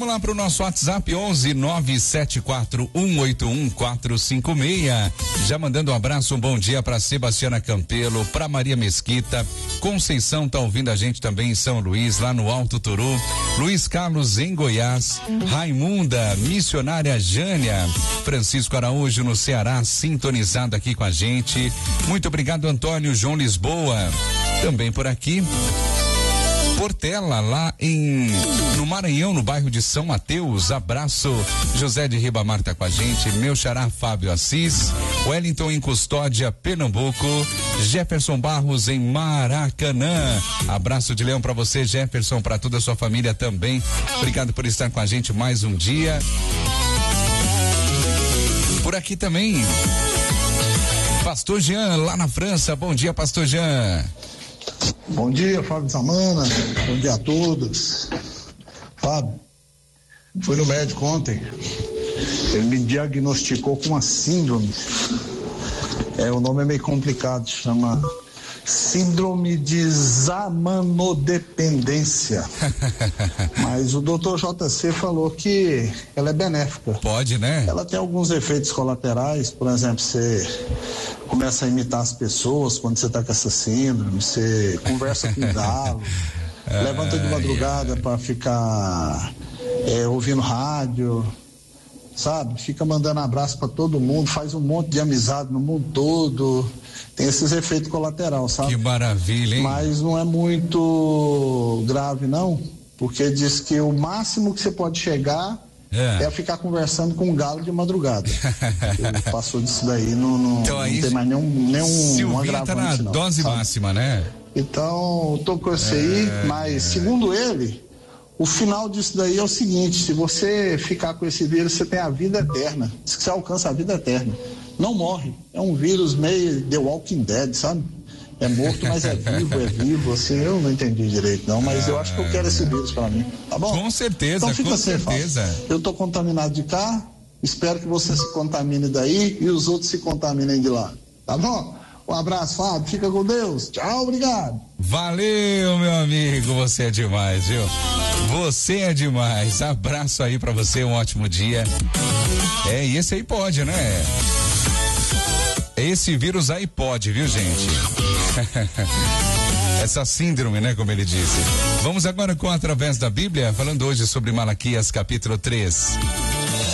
Vamos lá para o nosso WhatsApp 11-974-181-456. Já mandando um abraço, um bom dia para Sebastiana Campelo, para Maria Mesquita, Conceição tá ouvindo a gente também em São Luís, lá no Alto Turu, Luiz Carlos em Goiás, Raimunda, missionária Jânia, Francisco Araújo no Ceará, sintonizado aqui com a gente. Muito obrigado, Antônio João Lisboa. Também por aqui. Portela, lá no Maranhão, no bairro de São Mateus. Abraço. José de Ribamar tá com a gente. Meu xará Fábio Assis. Wellington em Custódia, Pernambuco. Jefferson Barros em Maracanã. Abraço de leão para você, Jefferson, para toda a sua família também. Obrigado por estar com a gente mais um dia. Por aqui também, Pastor Jean, lá na França. Bom dia, Pastor Jean. Bom dia, Fábio Samana. Bom dia a todos. Fábio, fui no médico ontem. Ele me diagnosticou com uma síndrome. O nome é meio complicado, chama síndrome de zamanodependência. Mas o Dr. JC falou que ela é benéfica. Pode, né? Ela tem alguns efeitos colaterais, por exemplo, você começa a imitar as pessoas quando você tá com essa síndrome, você conversa com o galo, levanta de madrugada para ficar ouvindo rádio, sabe? Fica mandando abraço para todo mundo, faz um monte de amizade no mundo todo. Tem esses efeitos colaterais, sabe? Que maravilha, hein? Mas não é muito grave, não, porque diz que o máximo que você pode chegar é ficar conversando com um galo de madrugada. Ele passou disso daí, não tem mais nenhum agravante, tá na dose máxima, né? Então, tô com esse aí, mas segundo ele, o final disso daí é o seguinte: se você ficar com esse vírus, você tem a vida eterna. Diz que você alcança a vida eterna. Não morre. É um vírus meio The Walking Dead, sabe? É morto, mas é vivo, assim, eu não entendi direito não, mas eu acho que eu quero esse vírus pra mim, tá bom? Com certeza, então fica com assim, certeza. Fábio. Eu tô contaminado de cá, espero que você se contamine daí e os outros se contaminem de lá, tá bom? Um abraço, Fábio, fica com Deus, tchau, obrigado. Valeu, meu amigo, você é demais, viu? Você é demais, abraço aí pra você, um ótimo dia. E esse aí pode, né? Esse vírus aí pode, viu, gente? Essa síndrome, né, como ele disse. Vamos agora com Através da Bíblia, falando hoje sobre Malaquias capítulo 3.